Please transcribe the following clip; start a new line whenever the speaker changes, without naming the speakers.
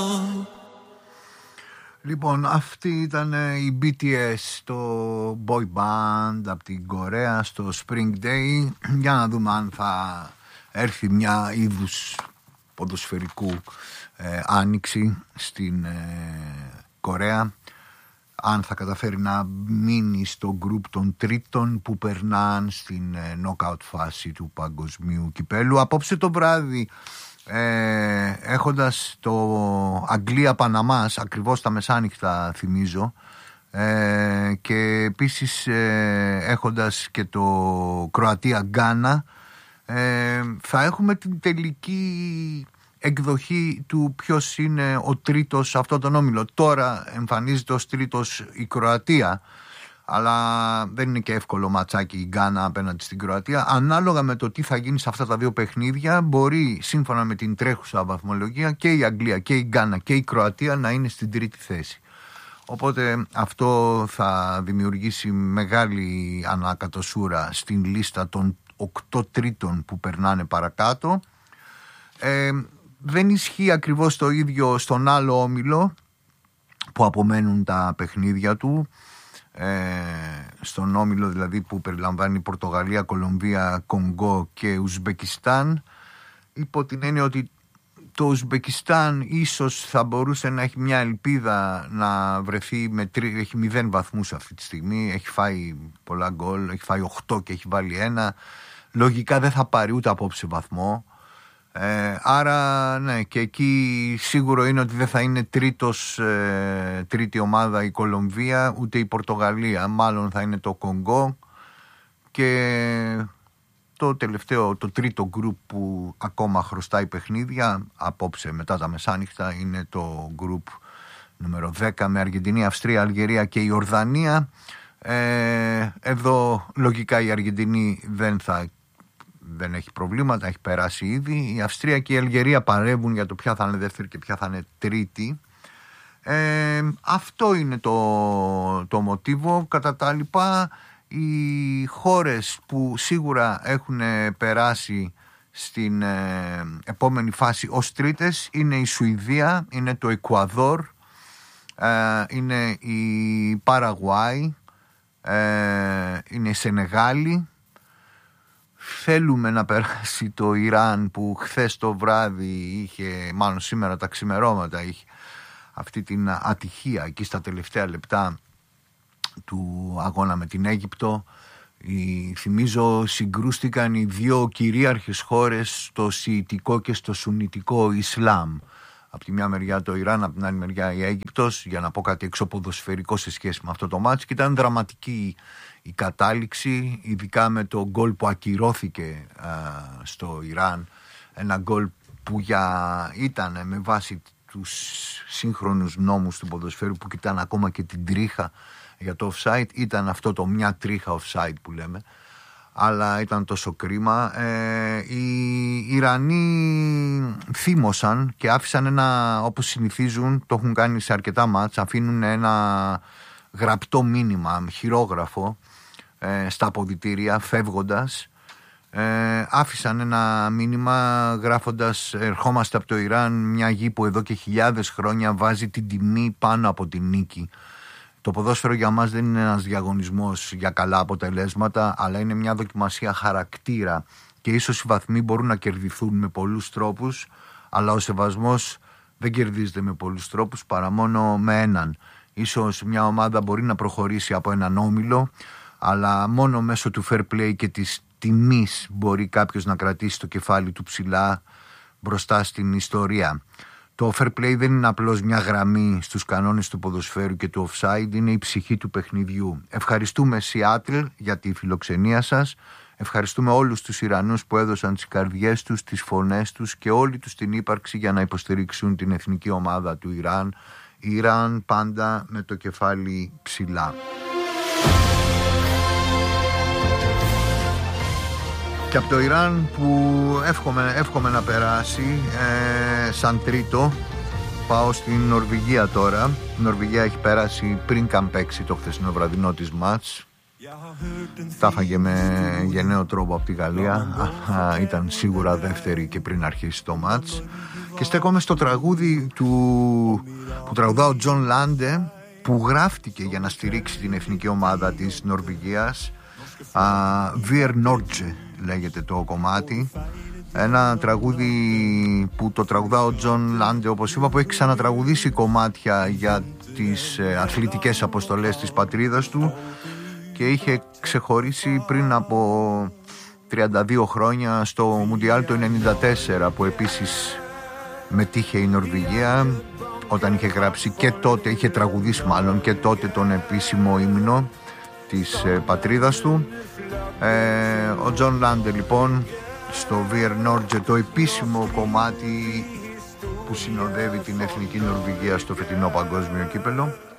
Λοιπόν, αυτή ήταν η BTS, το boy band από την Κορέα στο Spring Day. Για να δούμε αν θα έρθει μια είδους ποδοσφαιρικού άνοιξη στην Κορέα, αν θα καταφέρει να μείνει στο γκρουπ των τρίτων που περνάνε στην knockout φάση του παγκοσμίου κυπέλου. Απόψε το βράδυ, έχοντας το Αγγλία-Παναμάς ακριβώς τα μεσάνυχτα θυμίζω, και επίσης έχοντας και το Κροατία-Γκάνα, θα έχουμε την τελική εκδοχή του ποιος είναι ο τρίτος σε αυτόν τον όμιλο. Τώρα εμφανίζεται ως τρίτος η Κροατία, αλλά δεν είναι και εύκολο ματσάκι η Γκάνα απέναντι στην Κροατία. Ανάλογα με το τι θα γίνει σε αυτά τα δύο παιχνίδια, μπορεί σύμφωνα με την τρέχουσα βαθμολογία και η Αγγλία και η Γκάνα και η Κροατία να είναι στην τρίτη θέση. Οπότε αυτό θα δημιουργήσει μεγάλη ανακατοσούρα στην λίστα των 8 τρίτων που περνάνε παρακάτω. Δεν ισχύει ακριβώς το ίδιο στον άλλο όμιλο που απομένουν τα παιχνίδια του, στον όμιλο δηλαδή που περιλαμβάνει Πορτογαλία, Κολομβία, Κονγκό και Ουσμπεκιστάν, υπό την έννοια ότι το Ουσμπεκιστάν ίσως θα μπορούσε να έχει μια ελπίδα να βρεθεί έχει 0 βαθμούς αυτή τη στιγμή, έχει φάει πολλά γκολ, έχει φάει 8 και έχει βάλει 1, λογικά δεν θα πάρει ούτε απόψε βαθμό. Άρα ναι, και εκεί σίγουρο είναι ότι δεν θα είναι τρίτη ομάδα η Κολομβία ούτε η Πορτογαλία, μάλλον θα είναι το Κονγκό, και το τρίτο γκρουπ που ακόμα χρωστάει παιχνίδια απόψε μετά τα μεσάνυχτα είναι το γκρουπ νούμερο 10 με Αργεντινή, Αυστρία, Αλγερία και Ιορδανία. Εδώ λογικά η Αργεντινή δεν έχει προβλήματα, έχει περάσει ήδη. Η Αυστρία και η Αλγερία παρεύουν για το ποια θα είναι δεύτερη και ποια θα είναι τρίτη. Αυτό είναι το μοτίβο. Κατά τα λοιπά, οι χώρες που σίγουρα έχουν περάσει στην επόμενη φάση ως τρίτες είναι η Σουηδία, είναι το Εκουαδόρ, είναι η Παραγουάη, είναι η Σενεγάλη. Θέλουμε να περάσει το Ιράν που χθες το βράδυ μάλλον σήμερα τα ξημερώματα είχε αυτή την ατυχία εκεί στα τελευταία λεπτά του αγώνα με την Αίγυπτο. Θυμίζω συγκρούστηκαν οι δύο κυρίαρχες χώρες στο σιητικό και στο σουννιτικό Ισλάμ. Από τη μια μεριά το Ιράν, από την άλλη μεριά η Αίγυπτος, για να πω κάτι εξωποδοσφαιρικό σε σχέση με αυτό το μάτς, και ήταν δραματική η κατάληξη, ειδικά με το γκολ που ακυρώθηκε στο Ιράν, ένα γκολ που ήταν με βάση τους σύγχρονους νόμους του ποδοσφαίρου που κοιτάνε ακόμα και την τρίχα για το offside, ήταν αυτό το μια τρίχα offside που λέμε, αλλά ήταν τόσο κρίμα. Οι Ιρανοί θύμωσαν και άφησαν όπως συνηθίζουν, το έχουν κάνει σε αρκετά μάτς, αφήνουν ένα γραπτό μήνυμα, χειρόγραφο, στα αποδυτήρια φεύγοντας. Άφησαν ένα μήνυμα γράφοντας: ερχόμαστε από το Ιράν, μια γη που εδώ και χιλιάδες χρόνια βάζει την τιμή πάνω από την νίκη. Το ποδόσφαιρο για μας δεν είναι ένας διαγωνισμός για καλά αποτελέσματα, αλλά είναι μια δοκιμασία χαρακτήρα, και ίσως οι βαθμοί μπορούν να κερδιθούν με πολλούς τρόπους, αλλά ο σεβασμός δεν κερδίζεται με πολλούς τρόπους παρά μόνο με έναν. Ίσως μια ομάδα μπορεί να προχωρήσει από έναν όμιλο, αλλά μόνο μέσω του fair play και της τιμής μπορεί κάποιος να κρατήσει το κεφάλι του ψηλά μπροστά στην ιστορία. Το fair play δεν είναι απλώς μια γραμμή στους κανόνες του ποδοσφαίρου και του offside, είναι η ψυχή του παιχνιδιού. Ευχαριστούμε Seattle για τη φιλοξενία σας. Ευχαριστούμε όλους τους Ιρανούς που έδωσαν τις καρδιές τους, τις φωνές τους και όλη τους την ύπαρξη για να υποστηρίξουν την εθνική ομάδα του Ιράν. Ιράν πάντα με το κεφάλι ψηλά. Και από το Ιράν που εύχομαι να περάσει σαν τρίτο, πάω στην Νορβηγία τώρα. Η Νορβηγία έχει περάσει πριν καν παίξει το χθεσινό βραδινό της μάτς. Τα έφαγε με γενναίο τρόπο από τη Γαλλία. Ήταν σίγουρα δεύτερη και πριν αρχίσει το μάτς. Και στέκομαι στο τραγούδι που τραγουδά ο Τζον Λάντε, που γράφτηκε για να στηρίξει την εθνική ομάδα της Νορβηγίας. Wir Norge λέγεται το κομμάτι. Ένα τραγούδι που το τραγουδά ο Τζον Λάντε, όπως είπα, που έχει ξανατραγουδήσει κομμάτια για τις αθλητικές αποστολές της πατρίδας του και είχε ξεχωρίσει πριν από 32 χρόνια στο Μουντιάλ το 1994, που επίσης μετήχε η Νορβηγία, όταν είχε γράψει και τότε, είχε τραγουδήσει μάλλον και τότε τον επίσημο ύμνο της πατρίδας του. Ο Τζον Λάντε λοιπόν στο Wir Norge, το επίσημο κομμάτι που συνοδεύει την εθνική Νορβηγία στο φετινό παγκόσμιο κύπελλο.